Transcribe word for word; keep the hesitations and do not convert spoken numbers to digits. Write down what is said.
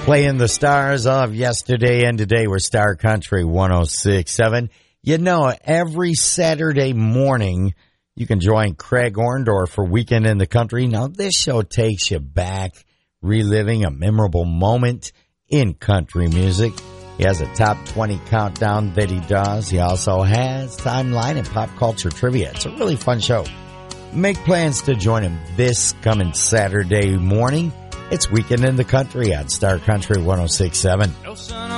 Playing the stars of yesterday and today. We're Star Country one oh six point seven. You know, every Saturday morning, you can join Craig Orndorff for Weekend in the Country. Now, this show takes you back, reliving a memorable moment in country music. He has a top twenty countdown that he does. He also has timeline and pop culture trivia. It's a really fun show. Make plans to join him this coming Saturday morning. It's Weekend in the Country on Star Country one oh six point seven.